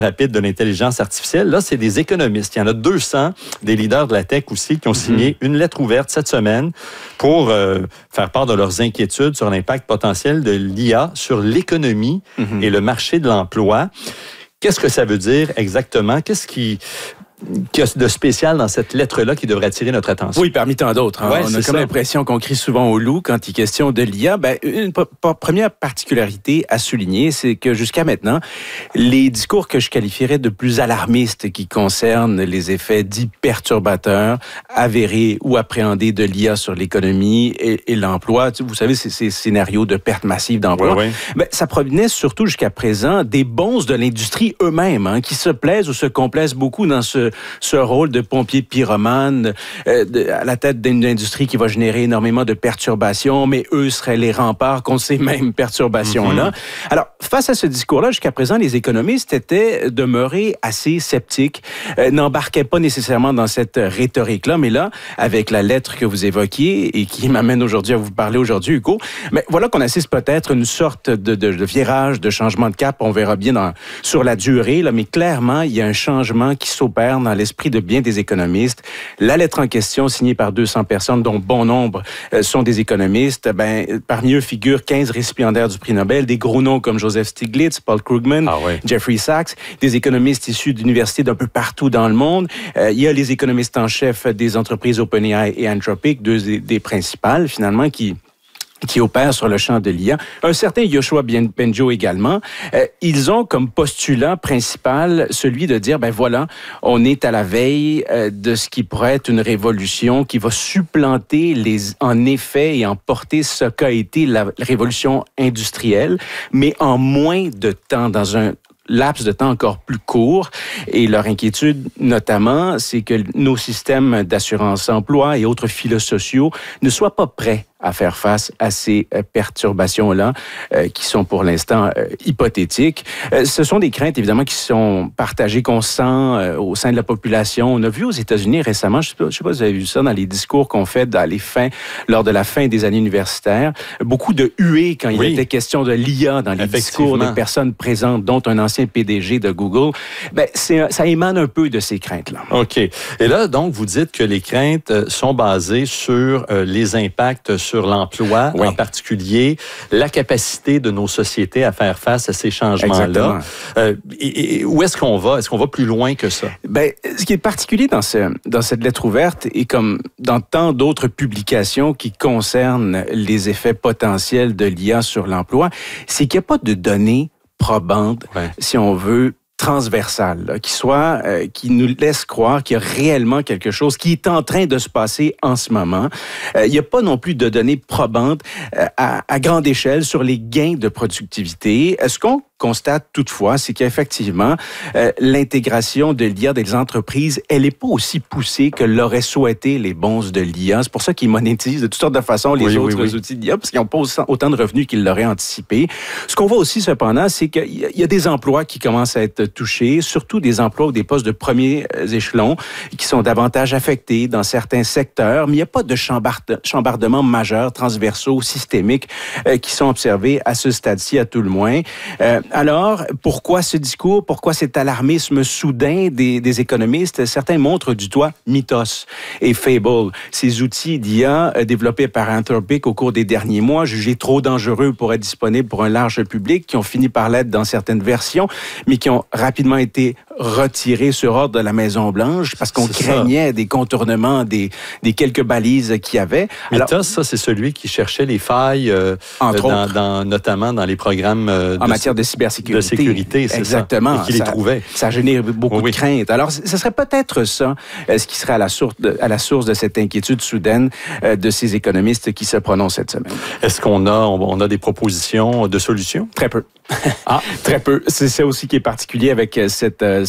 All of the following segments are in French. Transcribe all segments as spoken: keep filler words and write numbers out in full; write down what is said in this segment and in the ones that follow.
rapide de l'intelligence artificielle. Là, c'est des économistes. Il y en a deux cents, des leaders de la tech aussi, qui ont signé mm-hmm. une lettre ouverte cette semaine pour euh, faire part de leurs inquiétudes sur l'impact potentiel de l'I A sur l'économie mm-hmm. et le marché de l'emploi. Qu'est-ce que ça veut dire exactement? Qu'est-ce qui... qu'il y a de spécial dans cette lettre-là qui devrait attirer notre attention? Oui, parmi tant d'autres. Hein. Ouais, on a comme ça. l'impression qu'on crie souvent au loup quand il est question de l'I A. Ben, une p- p- première particularité à souligner, c'est que jusqu'à maintenant, les discours que je qualifierais de plus alarmistes qui concernent les effets dits perturbateurs, avérés ou appréhendés de l'I A sur l'économie et, et l'emploi, vous savez, c'est ces scénarios de perte massive d'emploi, ouais, ouais. Ben, ça provenait surtout jusqu'à présent des bonzes de l'industrie eux-mêmes, hein, qui se plaisent ou se complaisent beaucoup dans ce ce rôle de pompier pyromane euh, de, à la tête d'une industrie qui va générer énormément de perturbations, mais eux seraient les remparts contre ces mêmes perturbations-là. Mm-hmm. Alors, face à ce discours-là, jusqu'à présent, les économistes étaient demeurés assez sceptiques, euh, n'embarquaient pas nécessairement dans cette rhétorique-là, mais là, avec la lettre que vous évoquiez et qui m'amène aujourd'hui à vous parler aujourd'hui, Hugo, mais voilà qu'on assiste peut-être à une sorte de, de, de virage, de changement de cap, on verra bien dans, sur la durée, là, mais clairement, il y a un changement qui s'opère dans l'esprit de bien des économistes. La lettre en question, signée par deux cents personnes, dont bon nombre euh, sont des économistes, ben, parmi eux figurent quinze récipiendaires du prix Nobel, des gros noms comme Joseph Stiglitz, Paul Krugman, ah ouais. Jeffrey Sachs, des économistes issus d'universités d'un peu partout dans le monde. Euh, il y a les économistes en chef des entreprises OpenAI et Anthropic, deux des, des principales, finalement, qui... qui opèrent sur le champ de l'I A. Un certain Yoshua Bengio également. Euh, ils ont comme postulat principal celui de dire, ben voilà, on est à la veille euh, de ce qui pourrait être une révolution qui va supplanter les, en effet et emporter ce qu'a été la, la révolution industrielle, mais en moins de temps, dans un laps de temps encore plus court. Et leur inquiétude, notamment, c'est que nos systèmes d'assurance-emploi et autres filets sociaux ne soient pas prêts à faire face à ces euh, perturbations-là euh, qui sont pour l'instant euh, hypothétiques. Euh, ce sont des craintes, évidemment, qui sont partagées, qu'on sent euh, au sein de la population. On a vu aux États-Unis récemment, je ne sais pas si vous avez vu ça dans les discours qu'on fait dans les fins, lors de la fin des années universitaires, beaucoup de huées quand oui. il était question de l'I A dans les discours des personnes présentes, dont un ancien P D G de Google. Ben, c'est, ça émane un peu de ces craintes-là. OK. Et là, donc, vous dites que les craintes sont basées sur euh, les impacts sur sur l'emploi, oui. en particulier, la capacité de nos sociétés à faire face à ces changements-là. Euh, et, et où est-ce qu'on va? Est-ce qu'on va plus loin que ça? Ben, ce qui est particulier dans, ce, dans cette lettre ouverte, et comme dans tant d'autres publications qui concernent les effets potentiels de l'I A sur l'emploi, c'est qu'il n'y a pas de données probantes, ouais. si on veut, transversale, là, qui soit, euh, qui nous laisse croire qu'il y a réellement quelque chose qui est en train de se passer en ce moment. Euh, il n'y a pas non plus de données probantes euh, à, à grande échelle sur les gains de productivité. Est-ce qu'on constate toutefois, c'est qu'effectivement, euh, l'intégration de l'I A des entreprises, elle n'est pas aussi poussée que l'auraient souhaité les bonzes de l'I A. C'est pour ça qu'ils monétisent de toutes sortes de façons les oui, autres oui, oui. outils d'I A, parce qu'ils n'ont pas autant de revenus qu'ils l'auraient anticipé. Ce qu'on voit aussi, cependant, c'est qu'il y a des emplois qui commencent à être touchés, surtout des emplois ou des postes de premier échelon, qui sont davantage affectés dans certains secteurs, mais il n'y a pas de chambardements majeurs, transversaux, systémiques, euh, qui sont observés à ce stade-ci, à tout le moins. Euh, Alors, pourquoi ce discours? Pourquoi cet alarmisme soudain des, des économistes? Certains montrent du doigt Mythos et Fable, ces outils d'I A développés par Anthropic au cours des derniers mois, jugés trop dangereux pour être disponibles pour un large public, qui ont fini par l'être dans certaines versions, mais qui ont rapidement été retirés sur ordre de la Maison-Blanche parce qu'on c'est craignait ça. des contournements, des, des quelques balises qu'il y avait. Mythos, Alors, ça, c'est celui qui cherchait les failles, euh, entre dans, autres. Dans, notamment dans les programmes euh, en de, matière de cybersécurité. De sécurité, c'est Exactement. ça. Et qui les trouvait. Ça génère beaucoup oui, oui. de craintes. Alors, ce serait peut-être ça, euh, ce qui serait à la source de, à la source de cette inquiétude soudaine euh, de ces économistes qui se prononcent cette semaine. Est-ce qu'on a, on, on a des propositions de solutions? Très peu. Ah, très peu. C'est ça aussi qui est particulier avec cette,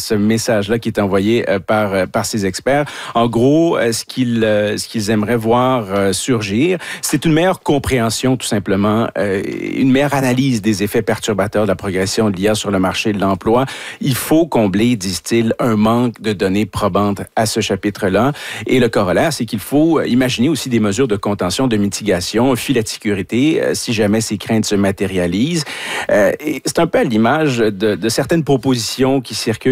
ce message-là qui est envoyé euh, par, euh, par ces experts. En gros, euh, ce qu'ils euh, ce qu'ils aimeraient voir euh, surgir, c'est une meilleure compréhension, tout simplement, euh, une meilleure analyse des effets perturbateurs de la progression de l'I A sur le marché de l'emploi. Il faut combler, disent-ils, un manque de données probantes à ce chapitre-là. Et le corollaire, c'est qu'il faut imaginer aussi des mesures de contention, de mitigation, un filet de sécurité, euh, si jamais ces craintes se matérialisent. Euh, et c'est un peu à l'image de, de certaines propositions qui circulent